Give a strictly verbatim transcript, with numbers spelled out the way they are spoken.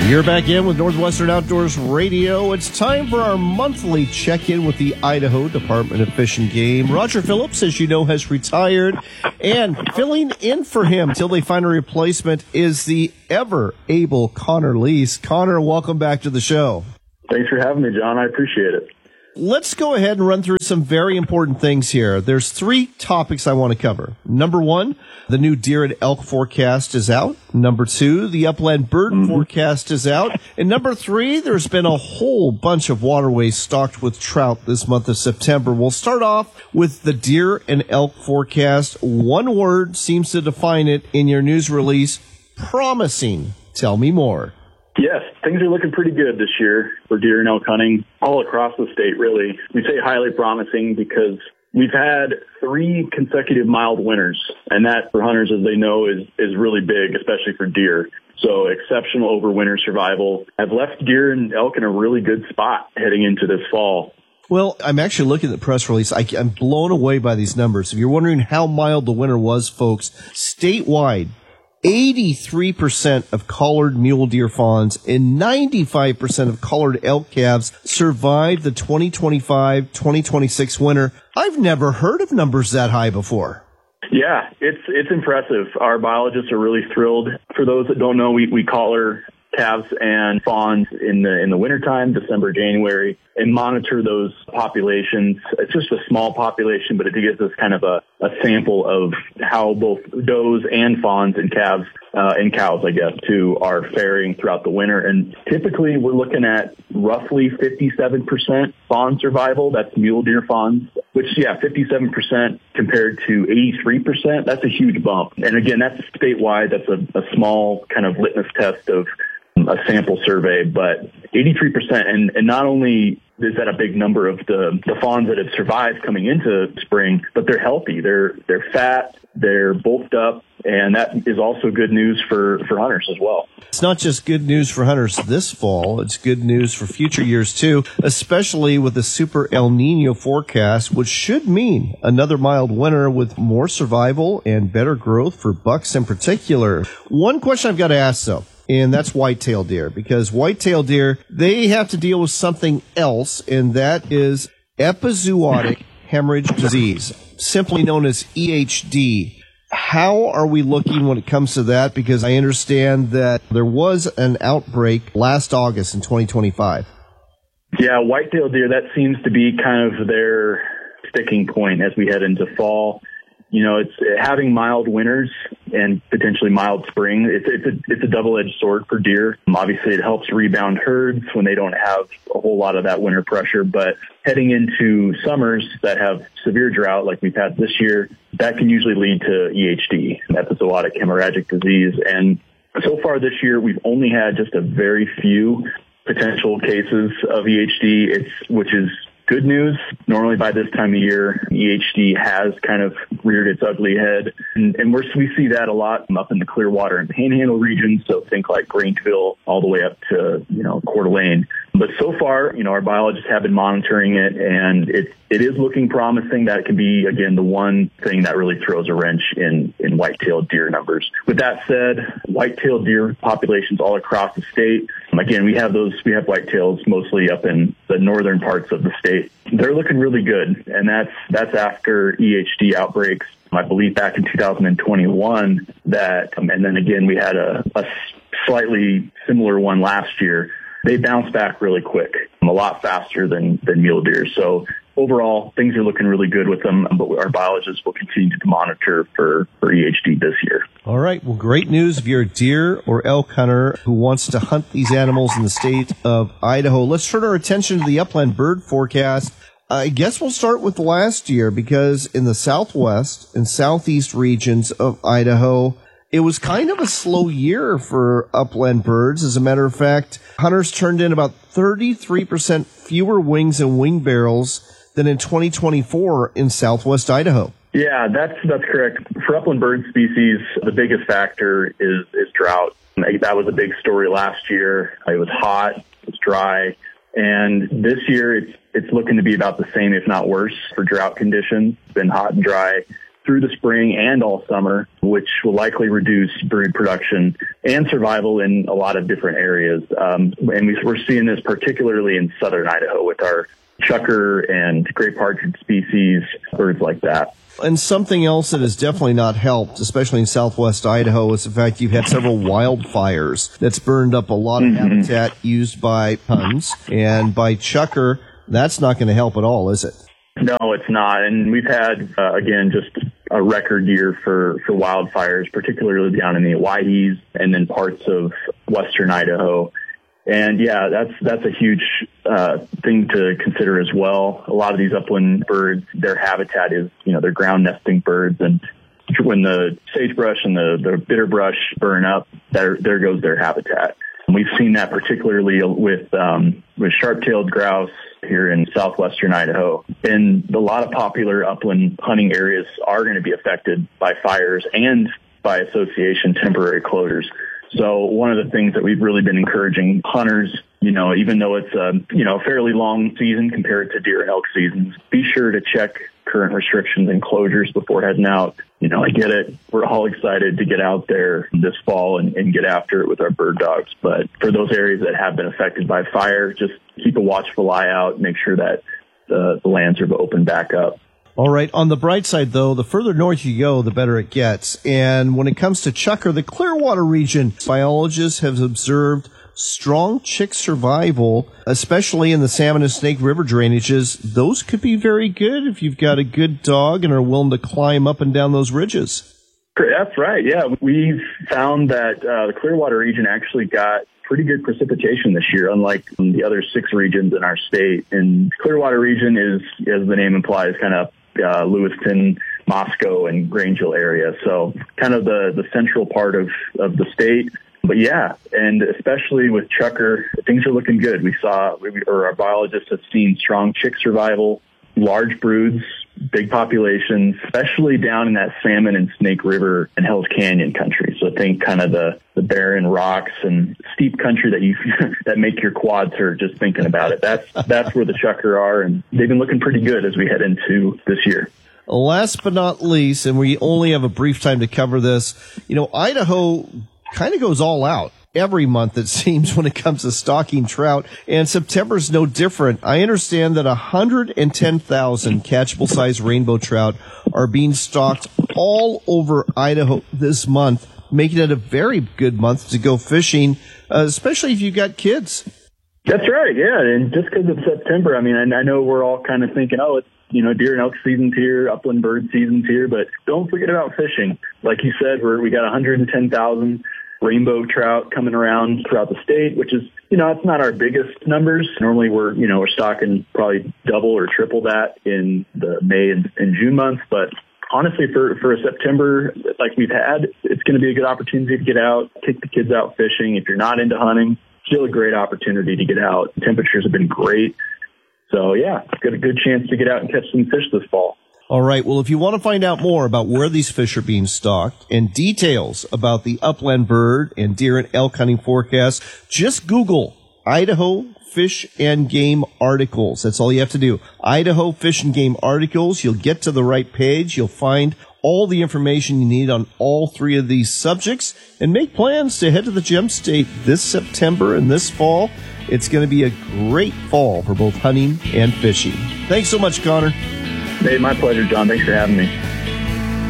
You're back in with Northwestern Outdoors Radio. It's time for our monthly check-in with the Idaho Department of Fish and Game. Roger Phillips, as you know, has retired, and filling in for him until they find a replacement is the ever-able Connor Lease. Connor, welcome back to the show. Thanks for having me, John. I appreciate it. Let's go ahead and run through some very important things here. There's three topics I want to cover. Number one, the new deer and elk forecast is out. Number two, the upland bird mm-hmm. forecast is out. And number three, there's been a whole bunch of waterways stocked with trout this month of September. We'll start off with the deer and elk forecast. One word seems to define it in your news release: promising. Tell me more. Yes, things are looking pretty good this year for deer and elk hunting all across the state, really. We say highly promising because we've had three consecutive mild winters, and that, for hunters, as they know, is, is really big, especially for deer. So exceptional overwinter survival have left deer and elk in a really good spot heading into this fall. Well, I'm actually looking at the press release. I, I'm blown away by these numbers. If you're wondering how mild the winter was, folks, statewide, eighty-three percent of collared mule deer fawns and ninety-five percent of collared elk calves survived the twenty twenty-five twenty twenty-six winter. I've never heard of numbers that high before. Yeah, it's it's impressive. Our biologists are really thrilled. For those that don't know, we, we collar calves and fawns in the in the wintertime, December, January, and monitor those populations. It's just a small population, but it gives us kind of a, a sample of how both does and fawns and calves uh, and cows, I guess, too, are faring throughout the winter. And typically we're looking at roughly fifty-seven percent fawn survival. That's mule deer fawns, which, yeah, fifty-seven percent compared to eighty-three percent. That's a huge bump. And again, that's statewide. That's a, a small kind of litmus test of a sample survey, but eighty-three percent. And, and not only is that a big number of the, the fawns that have survived coming into spring, but they're healthy. They're, they're fat, they're bulked up, and that is also good news for, for hunters as well. It's not just good news for hunters this fall, it's good news for future years too, especially with the super El Nino forecast, which should mean another mild winter with more survival and better growth for bucks in particular. One question I've got to ask though, and that's whitetail deer, because whitetail deer, they have to deal with something else, and that is epizootic hemorrhage disease, simply known as E H D. How are we looking when it comes to that? Because I understand that there was an outbreak last August in twenty twenty-five. Yeah, whitetail deer, that seems to be kind of their sticking point as we head into fall. You know, it's having mild winters and potentially mild spring. It's, it's a, it's a double-edged sword for deer. Obviously, it helps rebound herds when they don't have a whole lot of that winter pressure. But heading into summers that have severe drought like we've had this year, that can usually lead to E H D, epizootic hemorrhagic disease. And so far this year, we've only had just a very few potential cases of E H D, it's, which is good news. Normally by this time of year, E H D has kind of reared its ugly head. And, and we're, we see that a lot up in the Clearwater and Panhandle regions. So think like Grangeville all the way up to, you know, Coeur d'Alene. But so far, you know, our biologists have been monitoring it, and it, it is looking promising. That can be, again, the one thing that really throws a wrench in, in white-tailed deer numbers. With that said, white-tailed deer populations all across the state, again, we have those, we have whitetails mostly up in the northern parts of the state. They're looking really good, and that's, that's after E H D outbreaks, I believe back in two thousand twenty-one, that, um, and then again, we had a, a slightly similar one last year. They bounce back really quick, a lot faster than, than mule deer. So overall, things are looking really good with them, but our biologists will continue to monitor for, for E H D this year. All right. Well, great news if you're a deer or elk hunter who wants to hunt these animals in the state of Idaho. Let's turn our attention to the upland bird forecast. I guess we'll start with last year, because in the southwest and southeast regions of Idaho, it was kind of a slow year for upland birds. As a matter of fact, hunters turned in about thirty-three percent fewer wings and wing barrels than in twenty twenty-four in southwest Idaho. Yeah, that's that's correct. For upland bird species, the biggest factor is, is drought. That was a big story last year. It was hot, it was dry, and this year it's it's looking to be about the same, if not worse, for drought conditions. It's been hot and dry through the spring and all summer. which will likely reduce brood production and survival in a lot of different areas. Um, and we, we're seeing this particularly in southern Idaho with our chukar and gray partridge species, birds like that. And something else that has definitely not helped, especially in southwest Idaho, is the fact you've had several wildfires that's burned up a lot of mm-hmm. habitat used by huns. And by chukar, that's not going to help at all, is it? No, it's not. And we've had, uh, again, just a record year for, for wildfires, particularly down in the Owyhees and then parts of western Idaho. And yeah, that's that's a huge uh, thing to consider as well. A lot of these upland birds, their habitat is, you know, they're ground nesting birds, and when the sagebrush and the, the bitterbrush burn up, there there goes their habitat. And we've seen that particularly with um, with sharp-tailed grouse here in southwestern Idaho. And a lot of popular upland hunting areas are going to be affected by fires and by association temporary closures. So one of the things that we've really been encouraging hunters, you know, even though it's a, you know, fairly long season compared to deer and elk seasons, be sure to check current restrictions and closures before heading out. You know, I get it. We're all excited to get out there this fall and, and get after it with our bird dogs. But for those areas that have been affected by fire, just keep a watchful eye out, make sure that the, the lands are open back up. All right. On the bright side, though, the further north you go, the better it gets. And when it comes to chukar, the Clearwater region, biologists have observed strong chick survival, especially in the Salmon and Snake River drainages. Those could be very good if you've got a good dog and are willing to climb up and down those ridges. That's right. Yeah, we've found that uh, the Clearwater region actually got pretty good precipitation this year, unlike the other six regions in our state. And Clearwater region is, as the name implies, kind of uh, Lewiston, Moscow, and Grangeville area. So kind of the, the central part of, of the state. But yeah, and especially with chukar, things are looking good. We saw, or our biologists have seen strong chick survival, large broods, big populations, especially down in that Salmon and Snake River and Hells Canyon country. So think kind of the, the barren rocks and steep country that you that make your quads hurt just thinking about it. That's that's where the chukar are, and they've been looking pretty good as we head into this year. Last but not least, and we only have a brief time to cover this, you know, Idaho kind of goes all out every month, it seems, when it comes to stalking trout, and September's no different. I understand that one hundred ten thousand catchable size rainbow trout are being stalked all over Idaho this month, making it a very good month to go fishing, uh, especially if you've got kids. That's right, yeah, and just because it's September, I mean, I, I know we're all kind of thinking, oh, it's, you know, deer and elk season's here, upland bird season's here, but don't forget about fishing. Like you said, we're, we got one hundred ten thousand rainbow trout coming around throughout the state, which is, you know, it's not our biggest numbers. Normally we're, you know, we're stocking probably double or triple that in the May and, and June months. But honestly, for, for a September like we've had, it's going to be a good opportunity to get out, take the kids out fishing. If you're not into hunting, still a great opportunity to get out. Temperatures have been great. So yeah, got a good chance to get out and catch some fish this fall. All right. Well, if you want to find out more about where these fish are being stalked and details about the upland bird and deer and elk hunting forecast, just Google Idaho Fish and Game Articles. That's all you have to do. Idaho Fish and Game Articles. You'll get to the right page. You'll find all the information you need on all three of these subjects and make plans to head to the Gem State this September and this fall. It's going to be a great fall for both hunting and fishing. Thanks so much, Connor. Hey, my pleasure, John. Thanks for having me.